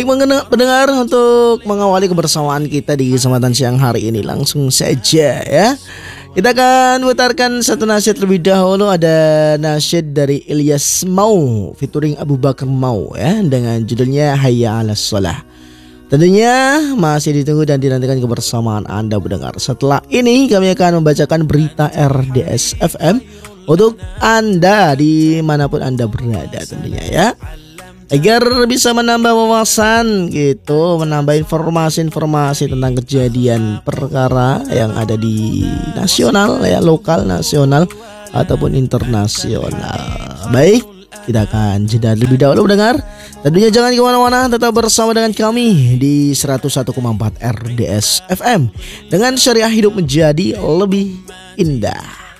Pendengar, untuk mengawali kebersamaan kita di kesempatan siang hari ini, langsung saja ya kita akan putarkan satu nasyid terlebih dahulu. Ada nasyid dari Ilyas Mau featuring Abu Bakar Mau ya, dengan judulnya Hayya 'alas Shalah. Tentunya masih ditunggu dan dinantikan kebersamaan Anda pendengar. Setelah ini kami akan membacakan berita RDS FM untuk Anda dimanapun Anda berada tentunya ya, agar bisa menambah wawasan gitu, menambah informasi-informasi tentang kejadian perkara yang ada di nasional ya, lokal, nasional ataupun internasional. Baik, kita akan jeda lebih dahulu mendengar. Tentunya jangan kemana-mana, tetap bersama dengan kami di 101,4 RDS FM dengan syariah hidup menjadi lebih indah.